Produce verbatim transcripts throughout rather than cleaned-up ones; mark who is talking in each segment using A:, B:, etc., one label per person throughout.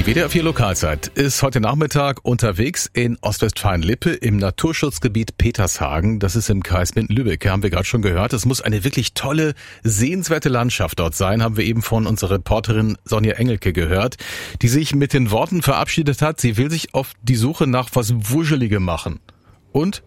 A: Die W D R vier Lokalzeit ist heute Nachmittag unterwegs in Ostwestfalen-Lippe im Naturschutzgebiet Petershagen. Das ist im Kreis Minden-Lübbecke, haben wir gerade schon gehört. Es muss eine wirklich tolle, sehenswerte Landschaft dort sein, haben wir eben von unserer Reporterin Sonja Engelke gehört, die sich mit den Worten verabschiedet hat, sie will sich auf die Suche nach was Wuscheligem machen. Und?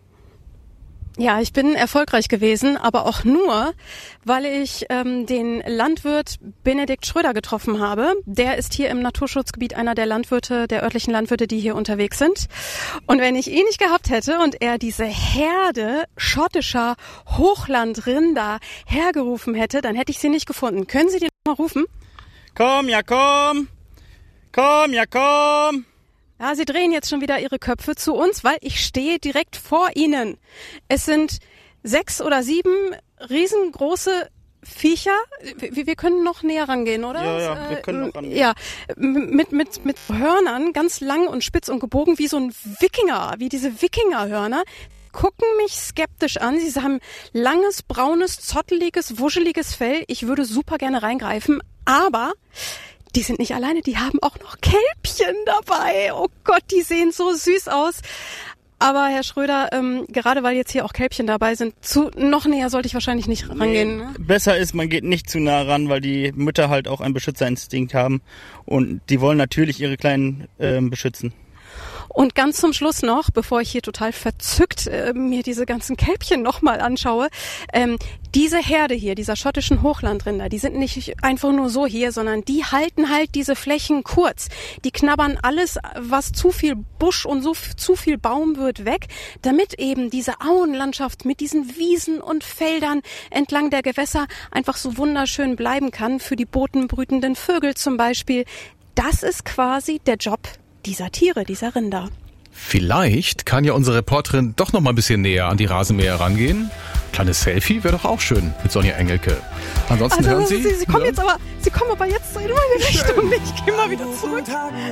B: Ja, ich bin erfolgreich gewesen, aber auch nur, weil ich ähm, den Landwirt Benedikt Schröder getroffen habe. Der ist hier im Naturschutzgebiet einer der Landwirte, der örtlichen Landwirte, die hier unterwegs sind. Und wenn ich ihn nicht gehabt hätte und er diese Herde schottischer Hochlandrinder hergerufen hätte, dann hätte ich sie nicht gefunden. Können Sie den mal rufen?
C: Komm, ja komm! Komm, ja komm!
B: Ja, sie drehen jetzt schon wieder ihre Köpfe zu uns, weil ich stehe direkt vor ihnen. Es sind sechs oder sieben riesengroße Viecher. Wir, wir können noch näher rangehen, oder?
C: Ja, ja, wir können noch rangehen.
B: Ja, mit, mit, mit Hörnern, ganz lang und spitz und gebogen, wie so ein Wikinger, wie diese Wikingerhörner. Gucken mich skeptisch an. Sie haben langes, braunes, zotteliges, wuscheliges Fell. Ich würde super gerne reingreifen, aber die sind nicht alleine, die haben auch noch Kälbchen dabei. Oh Gott, die sehen so süß aus. Aber Herr Schröder, ähm, gerade weil jetzt hier auch Kälbchen dabei sind, zu noch näher sollte ich wahrscheinlich nicht rangehen.
C: Nee,
B: ne?
C: Besser ist, man geht nicht zu nah ran, weil die Mütter halt auch einen Beschützerinstinkt haben. Und die wollen natürlich ihre Kleinen ähm, beschützen.
B: Und ganz zum Schluss noch, bevor ich hier total verzückt äh, mir diese ganzen Kälbchen nochmal anschaue, ähm, diese Herde hier, dieser schottischen Hochlandrinder, die sind nicht einfach nur so hier, sondern die halten halt diese Flächen kurz. Die knabbern alles, was zu viel Busch und so f- zu viel Baum wird, weg, damit eben diese Auenlandschaft mit diesen Wiesen und Feldern entlang der Gewässer einfach so wunderschön bleiben kann, für die bodenbrütenden Vögel zum Beispiel. Das ist quasi der Job dieser Tiere, dieser Rinder.
A: Vielleicht kann ja unsere Reporterin doch noch mal ein bisschen näher an die Rasenmäher rangehen. Kleines Selfie wäre doch auch schön mit Sonja Engelke. Ansonsten
B: Also,
A: hören Sie...
B: Sie, Sie kommen
A: ne?
B: jetzt aber, Sie kommen aber jetzt in meine Richtung. Ich gehe mal wieder zurück.